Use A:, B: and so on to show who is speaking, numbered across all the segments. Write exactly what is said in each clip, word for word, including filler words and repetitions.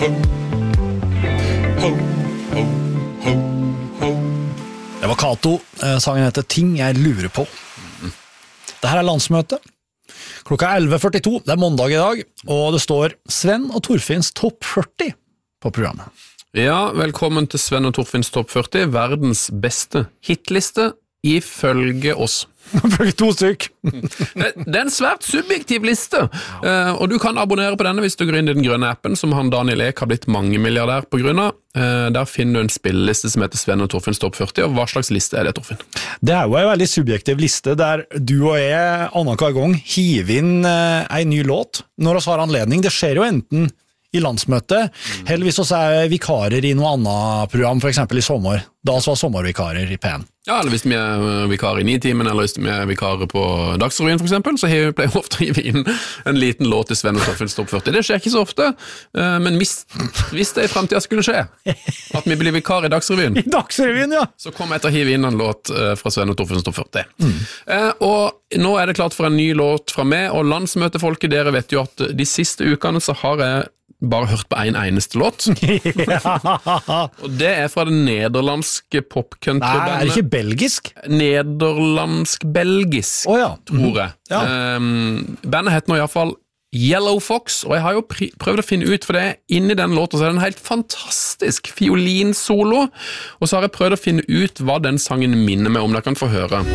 A: Det var Kato, sangen heter Ting jeg lurer på. Dette er landsmøte. Klokka er elleve førtito, det er mandag i dag, og det står Sven og Torfinns topp førti på programmet.
B: Ja, velkommen til Sven og Torfinns topp førti, verdens beste hitliste ifølge oss.
A: Ifølge to stykk.
B: Det er en svært subjektiv liste, ja. Og du kan abonnere på denne hvis du går inn i den grønne appen som han Daniel Ek har blitt mange milliardær på grunn av. Der finner du en spilleliste som heter Sven og Torfinns topp førti, og hva slags liste er det, Torfinn?
A: Det er jo en veldig subjektiv liste der du og jeg annenhver gang hiver inn en ny låt når vi har anledning. Det skjer jo enten i landsmøtet, mm. eller hvis vi er vikarer i noe annet program, for eksempel i sommer. Da så var sommervikarer i P N.
B: Ja, eller hvis vi er vikarer i Nitimen, eller hvis vi er vikarer på Dagsrevyen for eksempel, så pleier vi ofte å hive inn en liten låt i Sven og Torfinns topp førti. Det skjer ikke så ofte, men hvis, hvis det i fremtiden skulle skje, at vi blir vikar i Dagsrevyen,
A: I Dagsrevyen, ja.
B: så kommer jeg til å hive inn en låt fra Sven og Torfinns topp førti. Mm. Og nå er det klart for en ny låt fra meg, og landsmøtefolket, dere vet jo at de siste ukene så har jeg bare hørt på en eneste låt. Og det er fra det nederlandske popcountrybandet.
A: Nei, er det ikke belgisk?
B: Nederlandsk-belgisk, oh, ja. tror jeg.
A: Ja.
B: Um, bandet heter nå i hvert fall Yellow Fox, og jeg har jo prøvd å finne ut, for det er inni den låten så er det en helt fantastisk fiolinsolo, og så har jeg prøvd å finne ut hva den sangen minner meg om. Dere kan få høre.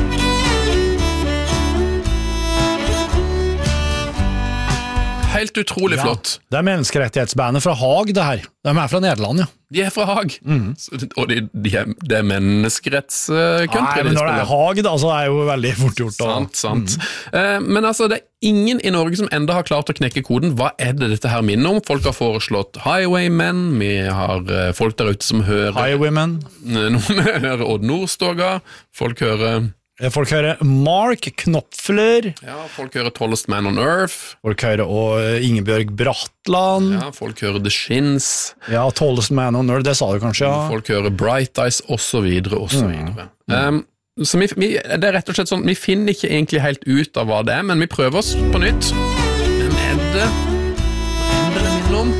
B: Helt utrolig ja, flott.
A: Det er menneskerettighetsbandet fra Haag, det her. De er fra Nederland, ja.
B: De er fra Haag. Mm. Og de, de er, det er menneskerettscountry.
A: Nei, men når det er Haag, da, så er det jo veldig fort gjort. Og...
B: Sant, sant. Mm. Uh, men altså, det er ingen i Norge som enda har klart å knekke koden. Hva er det dette her minner om? Folk har foreslått Highwaymen, vi har uh, folk der ute som hører...
A: Highwaymen.
B: Noen hører Odd Nordstoga, folk hører...
A: Folk hører Mark Knopfler.
B: Ja, folk hører Tallest Man on Earth.
A: Folk hører og Ingebjørg Bratland.
B: Ja, folk hører The Shins.
A: Ja, Tallest Man on Earth, det sa du kanskje, ja.
B: Folk hører Bright Eyes, og så videre, og så videre. Mm. Um, så vi, vi, det er rett og slett sånn, vi finner ikke egentlig helt ut av hva det er, men vi prøver oss på nytt. Hvem er det? Hvem er det minner om?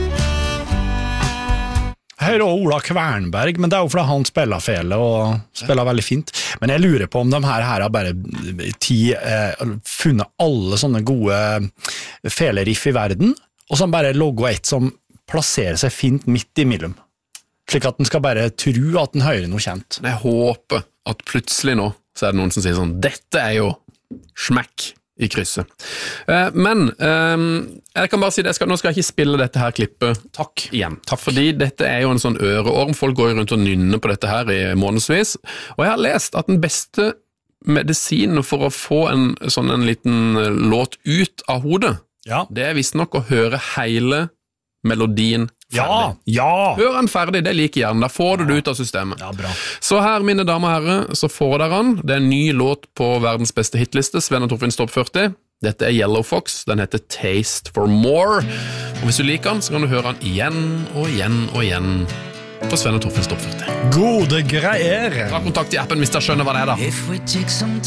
A: Jeg hører Ola Kvernberg, men det er jo fordi han spiller fele og spiller veldig fint. Men jeg lurer på om de her, her har bare ti, eh, funnet alle sånne gode feleriff i verden, og så bare logger et som plasserer seg fint midt i mellom. Slik at den skal bare tro at den hører noe kjent.
B: Jeg håper at plutselig nå så er det noen som sier sånn, dette er jo smekk i krysset. Uh, men um, jeg kan bare si det, skal, nå skal jeg ikke spille dette her klippet
A: Takk.
B: igjen. Takk. Fordi dette er jo en sånn øreorm, folk går jo rundt og nynner på dette her i månedsvis, og jeg har lest at den beste medisinen for å få en sånn en liten låt ut av hodet,
A: ja.
B: det er visst nok å høre hele melodien ferdig.
A: Ja, ja.
B: Hør den ferdig, det liker gjerne, da får du det ut av systemet.
A: Ja, bra.
B: Så her, mine damer og herrer, så får dere den. Det er en ny låt på verdens beste hitliste, Sven og Torfinns topp førti. Dette er Yellow Fox, den heter Taste for More. Og hvis du liker den, så kan du høre den igjen og igjen og igjen på Sven og Torfinns topp førti.
A: Gode greier!
B: Ta kontakt i appen hvis dere skjønner hva det er da.